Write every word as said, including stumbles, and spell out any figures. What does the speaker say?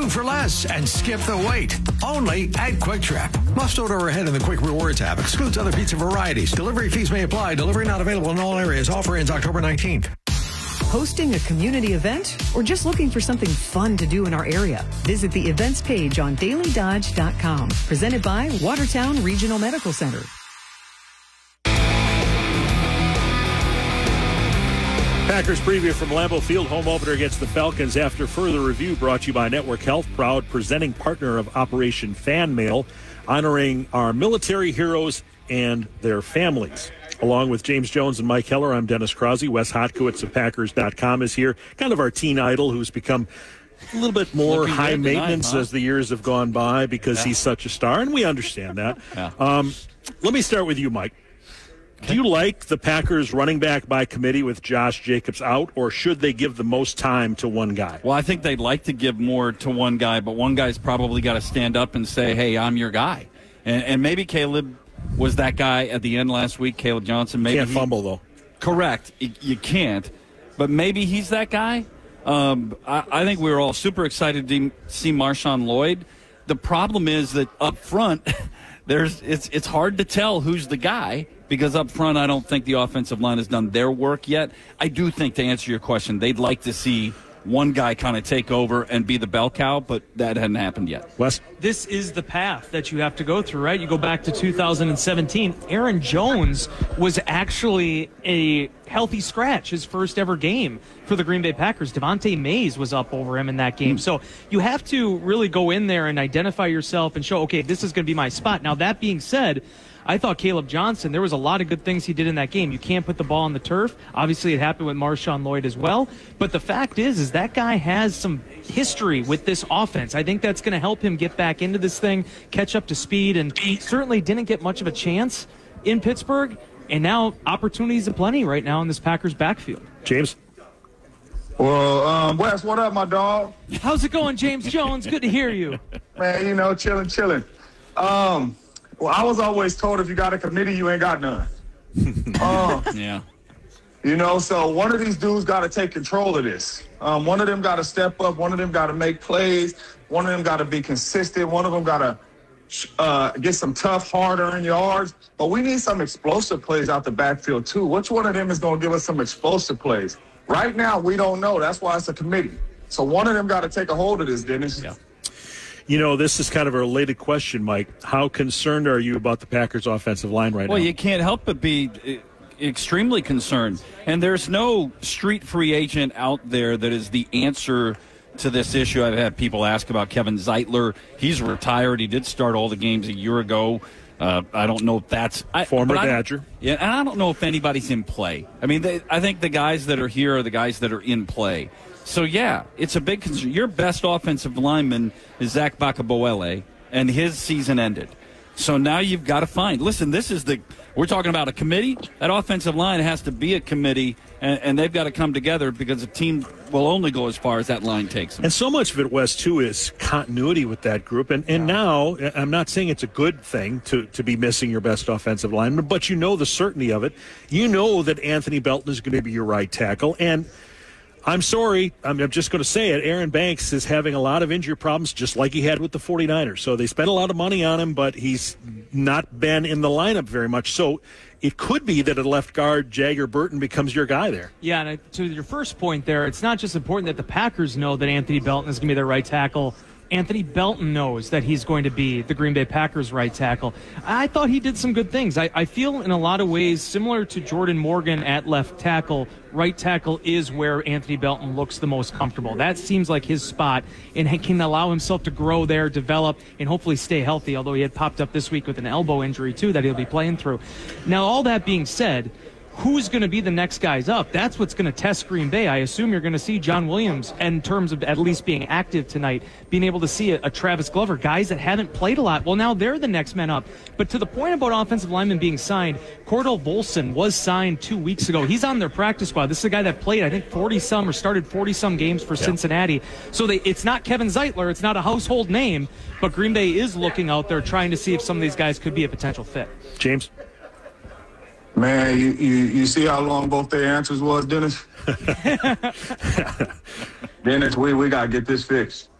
food for less and skip the wait. Only at Quick Trip. Must order ahead in the Quick Rewards app. Excludes other pizza varieties. Delivery fees may apply. Delivery not available in all areas. Offer ends October nineteenth. Hosting a community event or just looking for something fun to do in our area? Visit the events page on daily dodge dot com. Presented by Watertown Regional Medical Center. Packers preview from Lambeau Field, home opener against the Falcons. After further review, brought to you by Network Health, proud presenting partner of Operation Fan Mail, honoring our military heroes and their families. Along with James Jones and Mike Heller, I'm Dennis Crosby. Wes Hotkowitz of Packers dot com is here, kind of our teen idol who's become a little bit more Looking high good maintenance tonight, huh? as the years have gone by because Yeah. he's such a star, and we understand that. Yeah. Um, let me start with you, Mike. Do you like the Packers running back by committee with Josh Jacobs out, or should they give the most time to one guy? Well, I think they'd like to give more to one guy, but one guy's probably got to stand up and say, hey, I'm your guy. And, and maybe Caleb was that guy at the end last week, Caleb Johnson. Maybe Can't he, fumble, though. Correct. You, you can't. But maybe he's that guy. Um, I, I think we were all super excited to see Marshawn Lloyd. The problem is that up front, there's it's it's hard to tell who's the guy. Because up front, I don't think the offensive line has done their work yet. I do think, to answer your question, they'd like to see one guy kind of take over and be the bell cow, but that hadn't happened yet. Wes? This is the path that you have to go through, right? You go back to two thousand seventeen. Aaron Jones was actually a healthy scratch, his first ever game for the Green Bay Packers. Devontae Mays was up over him in that game. So you have to really go in there and identify yourself and show, okay, this is going to be my spot. Now, that being said, I thought Caleb Johnson, there was a lot of good things he did in that game. You can't put the ball on the turf. Obviously, it happened with Marshawn Lloyd as well. But the fact is, is that guy has some history with this offense. I think that's going to help him get back into this thing, catch up to speed, and he certainly didn't get much of a chance in Pittsburgh. And now opportunities aplenty right now in this Packers backfield. James? Well, um, Wes, what up, my dog? How's it going, James Jones? Good to hear you. Man, you know, chilling, chilling. Um, well, I was always told if you got a committee, you ain't got none. um, Yeah. You know, so one of these dudes got to take control of this. Um, one of them got to step up. One of them got to make plays. One of them got to be consistent. One of them got to uh, get some tough, hard-earned yards. But we need some explosive plays out the backfield, too. Which one of them is going to give us some explosive plays? Right now, we don't know. That's why it's a committee. So one of them got to take a hold of this, Dennis. Yeah. You know, this is kind of a related question, Mike. How concerned are you about the Packers' offensive line right Well, now? you can't help but be uh, extremely concerned. And there's no street free agent out there that is the answer to this issue. I've had people ask about Kevin Zeitler. He's retired. He did start all the games a year ago. Uh, I don't know if that's I, Former but I don't- Badger. Yeah, and I don't know if anybody's in play. I mean, they, I think the guys that are here are the guys that are in play. So, yeah, it's a big concern. Your best offensive lineman is Zach Bakaboele, and his season ended. So now you've got to find. Listen, this is the – we're talking about a committee. That offensive line has to be a committee, and, and they've got to come together because a team will only go as far as that line takes them. And so much of it, Wes, too, is continuity with that group. And and now, I'm not saying it's a good thing to, to be missing your best offensive lineman, but you know the certainty of it. You know that Anthony Belton is going to be your right tackle. And I'm sorry, I'm, I'm just going to say it, Aaron Banks is having a lot of injury problems, just like he had with the 49ers. So they spent a lot of money on him, but he's not been in the lineup very much. So it could be that at left guard, Jagger Burton becomes your guy there. Yeah, and I- to your first point there, it's not just important that the Packers know that Anthony Belton is going to be their right tackle. Anthony Belton knows that he's going to be the Green Bay Packers right tackle. I thought he did some good things. I, I feel in a lot of ways similar to Jordan Morgan at left tackle, right tackle is where Anthony Belton looks the most comfortable. That seems like his spot, and he can allow himself to grow there, develop, and hopefully stay healthy, although he had popped up this week with an elbow injury too that he'll be playing through. Now, all that being said, who's going to be the next guys up? That's what's going to test Green Bay. I assume you're going to see John Williams in terms of at least being active tonight, being able to see a, a Travis Glover, guys that haven't played a lot. Well, now they're the next men up. But to the point about offensive linemen being signed, Cordell Volson was signed two weeks ago. He's on their practice squad. This is a guy that played, I think, forty-some or started forty-some games for yeah. Cincinnati. So they, it's not Kevin Zeitler. It's not a household name. But Green Bay is looking out there trying to see if some of these guys could be a potential fit. James? Man, you, you, you see how long both their answers was, Dennis? Dennis, we, we got to get this fixed.